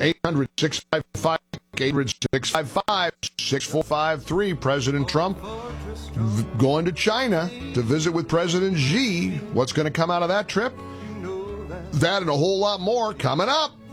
800-655-6453. President Trump going to China to visit with President Xi. What's going to come out of that trip? That and a whole lot more coming up.